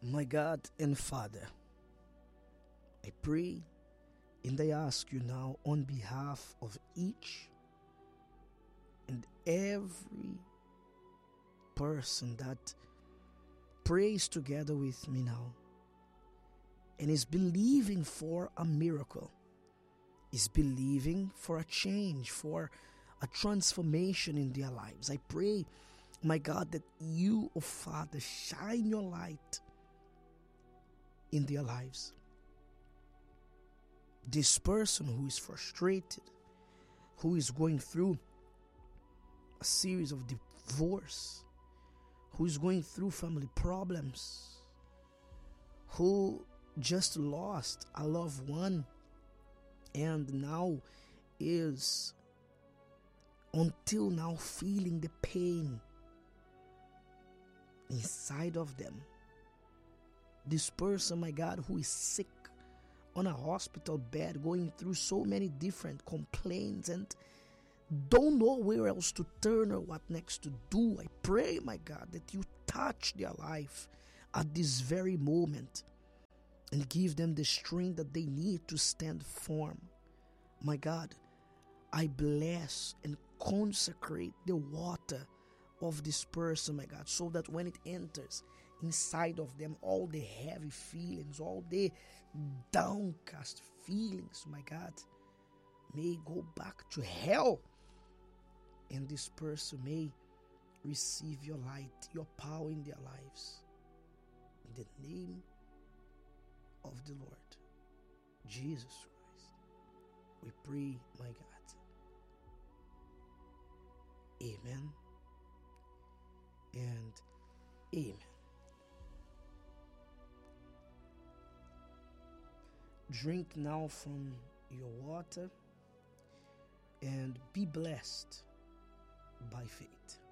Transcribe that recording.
My God and Father, I pray and I ask you now on behalf of each and every person that prays together with me now and is believing for a miracle, is believing for a change, for a transformation in their lives. I pray, my God, that you, oh Father, shine your light in their lives. This person who is frustrated, who is going through a series of divorce, who is going through family problems, who just lost a loved one and now is until now feeling the pain inside of them. This person, my God, who is sick on a hospital bed, going through so many different complaints and don't know where else to turn or what next to do. I pray, my God, that you touch their life at this very moment and give them the strength that they need to stand firm. My God, I bless and consecrate the water of this person, my God, so that when it enters inside of them, all the heavy feelings, all the downcast feelings, my God, may go back to hell, and this person may receive your light, your power in their lives. In the name of the Lord Jesus Christ, we pray, my God. Amen and amen. Drink now from your water and be blessed by faith.